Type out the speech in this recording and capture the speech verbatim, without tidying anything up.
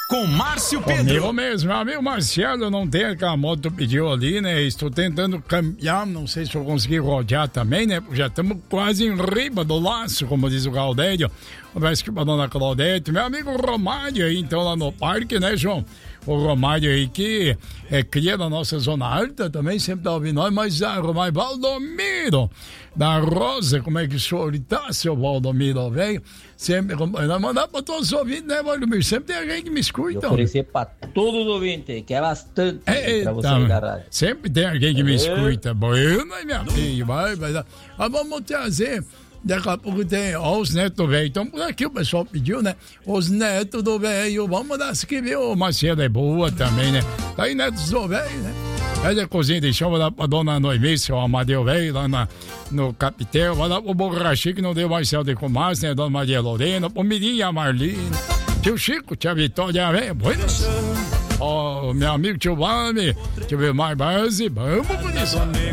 com Márcio Pedro. Comigo mesmo, meu amigo Marcelo, não tem aquela moto que tu pediu ali, né? Estou tentando caminhar, não sei se eu consegui rodear também, né? Já estamos quase em riba do laço, como diz o Gaudério. Conversa com a dona Claudete, meu amigo Romário aí, então, lá no parque, né, João? O Romário aí que é cria da nossa zona alta também, sempre tá ouvindo nós, mas a Romário Valdomiro da Rosa, como é que o senhor tá, seu Valdomiro, velho? Sempre acompanhando, mandar pra todos os ouvintes, né, Valdomiro? Sempre tem alguém que me escuta. Eu oferecer pra todos os ouvintes, que é bastante Eita, pra você da rádio. Sempre tem alguém que me É. escuta. Bueno, minha filha, vai, vai. Mas vamos trazer. Daqui a pouco tem ó, os netos velhos. Então, por aqui o pessoal pediu, né? Os netos do velho. Vamos mandar essa aqui, viu? O Marcelo é boa também, né? Tá aí, netos do velho, né? Aí a cozinha deixou, vou dar pra dona Noemi, seu Amadeu velho, lá na, no Capitel. Vai dar pro Borrachinho, que não deu mais céu de comaço, né? Dona Maria Lorena, pro Mirinha Marlene. Tio Chico, tia Vitória, velho. Buenas. Ó, oh, meu amigo tio Vame, tio Vilmar Base, vamos por isso.